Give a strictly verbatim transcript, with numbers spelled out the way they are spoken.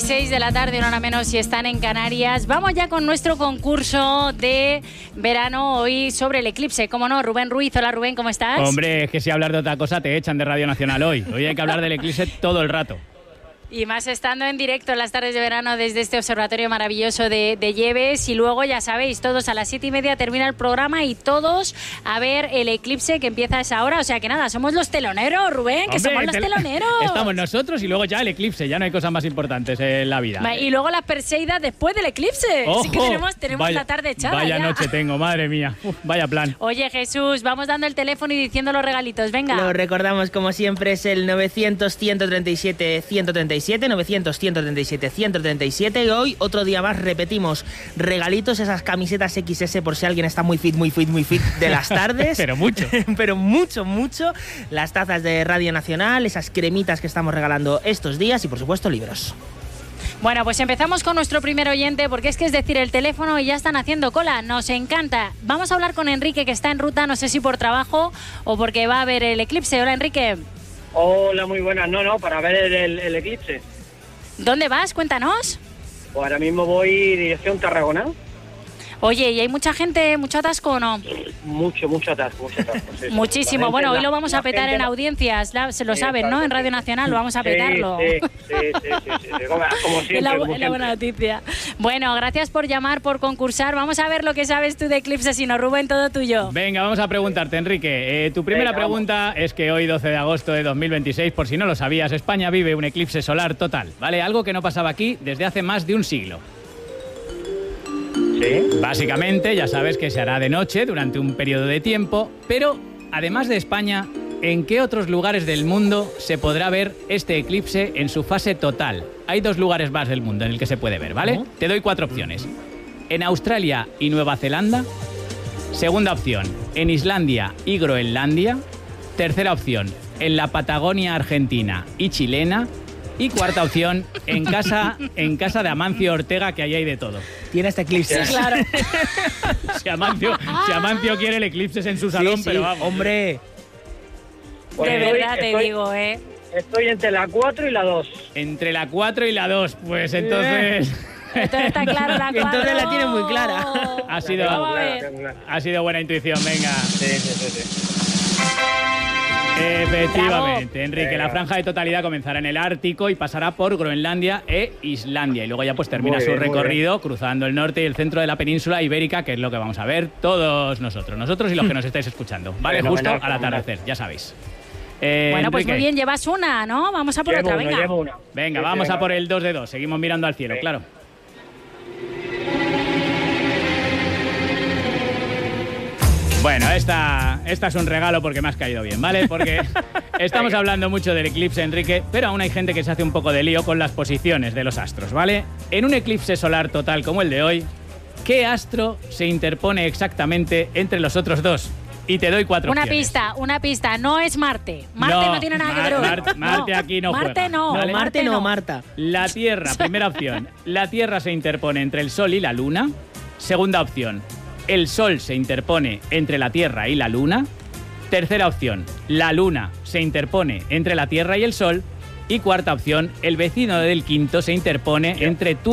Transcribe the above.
seis de la tarde, una hora menos si están en Canarias. Vamos ya con nuestro concurso de verano hoy sobre el eclipse. ¿Cómo no? Rubén Ruiz. Hola Rubén, ¿cómo estás? Hombre, es que si hablas de otra cosa te echan de Radio Nacional hoy. Hoy hay que hablar del eclipse todo el rato. Y más estando en directo en las tardes de verano desde este observatorio maravilloso de, de Lleves. Y luego, ya sabéis, todos a las siete y media termina el programa y todos a ver el eclipse que empieza a esa hora. O sea que nada, somos los teloneros, Rubén, que Hombre, somos los tel- teloneros. Estamos nosotros y luego ya el eclipse. Ya no hay cosas más importantes en la vida. Va, y luego las Perseidas después del eclipse. ¡Ojo! Así que tenemos, tenemos Vaya- la tarde echada Vaya ya. noche tengo, madre mía. Uf, vaya plan. Oye, Jesús, vamos dando el teléfono y diciendo los regalitos. Venga. Lo recordamos como siempre, es el novecientos, ciento treinta y siete, ciento treinta y siete, novecientos, ciento treinta y siete, ciento treinta y siete. Y hoy, otro día más, repetimos regalitos, esas camisetas equis ese por si alguien está muy fit, muy fit, muy fit de las tardes. Pero mucho. Pero mucho, mucho. Las tazas de Radio Nacional, esas cremitas que estamos regalando estos días y, por supuesto, libros. Bueno, pues empezamos con nuestro primer oyente, porque es que es decir el teléfono y ya están haciendo cola. Nos encanta. Vamos a hablar con Enrique, que está en ruta, no sé si por trabajo o porque va a ver el eclipse. Hola, Enrique. Hola, muy buenas. No, no, para ver el, el eclipse. ¿Dónde vas? Cuéntanos. Pues ahora mismo voy dirección Tarragona. Oye, ¿y hay mucha gente, mucho atasco o no? Mucho, mucho atasco, mucho atasco. Sí, sí. Muchísimo. La gente- Bueno, hoy la- lo vamos la a petar gente en la- audiencias, la- se lo Sí, saben, claro ¿no? En que Radio sí. Nacional lo vamos a Sí, petarlo. Sí, sí, sí, sí, sí, sí. Como, como siempre, Es la, como es la buena siempre. noticia. Bueno, gracias por llamar, por concursar. Vamos a ver lo que sabes tú de eclipse, si no, Rubén, todo tuyo. Venga, vamos a preguntarte, Enrique. Eh, tu primera Venga, vamos. pregunta es que hoy, doce de agosto de dos mil veintiséis, por si no lo sabías, España vive un eclipse solar total, ¿vale? Algo que no pasaba aquí desde hace más de un siglo. Sí. Básicamente, ya sabes que se hará de noche durante un periodo de tiempo, pero además de España, ¿en qué otros lugares del mundo se podrá ver este eclipse en su fase total? Hay dos lugares más del mundo en el que se puede ver, ¿vale? ¿Cómo? Te doy cuatro opciones. En Australia y Nueva Zelanda. Segunda opción, en Islandia y Groenlandia. Tercera opción, en la Patagonia argentina y chilena. Y cuarta opción, en casa, en casa de Amancio Ortega, que ahí hay de todo. Tiene este eclipse. Claro. Si Amancio, si Amancio quiere el eclipse es en su salón, Sí, sí, pero vamos. hombre. Pues De estoy- verdad te estoy- digo, ¿eh? Estoy entre la cuatro y la dos. Entre la cuatro y la dos, pues entonces... Entonces está claro la Entonces cuatro. la tiene muy clara. Ha sido, Vamos a Claro, ver. claro, claro. ha sido buena intuición, venga. Sí, sí, sí, sí. Efectivamente, Enrique, Venga. la franja de totalidad comenzará en el Ártico y pasará por Groenlandia e Islandia. Y luego ya pues termina Muy su bien, muy recorrido cruzando el norte y el centro de la península ibérica, que es lo que vamos a ver todos nosotros. Nosotros y los que nos estáis escuchando. Vale, Fenomenal, justo al fenomenal. atardecer, ya sabéis. Eh, Bueno, pues Enrique, muy bien, llevas una, ¿no? Vamos a por Llevo otra, uno, venga. llevo una. Venga, Sí, vamos sí, a por el dos de dos. Seguimos mirando al cielo, Sí. claro. Bueno, esta, esta es un regalo porque me has caído bien, ¿vale? Porque estamos hablando mucho del eclipse, Enrique, pero aún hay gente que se hace un poco de lío con las posiciones de los astros, ¿vale? En un eclipse solar total como el de hoy, ¿qué astro se interpone exactamente entre los otros dos? Y te doy cuatro Una opciones. pista, una pista. No es Marte. Marte no, No, tiene nada Mar- que ver. Mar- Marte aquí no Marte juega. no. No, Vale. Marte no, Marta. La Tierra, primera opción. La Tierra se interpone entre el Sol y la Luna. Segunda opción. El Sol se interpone entre la Tierra y la Luna. Tercera opción. La Luna se interpone entre la Tierra y el Sol. Y cuarta opción. El vecino del quinto se interpone entre tú